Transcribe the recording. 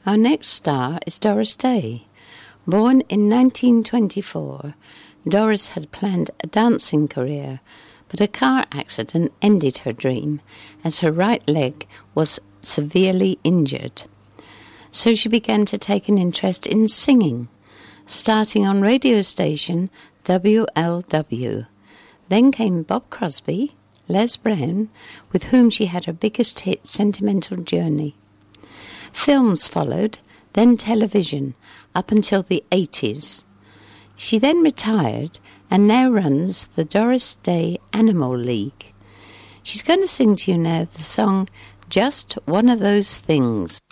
Our next star is Doris Day. Born in 1924, Doris had planned a dancing career, but a car accident ended her dream as her right leg was severely injured. So she began to take an interest in singing, starting on radio station WLW. Then came Bob Crosby, Les Brown, with whom she had her biggest hit, Sentimental Journey. Films followed, then television, up until the 80s. She then retired and now runs the Doris Day Animal League. She's going to sing to you now the song Just One of Those Things.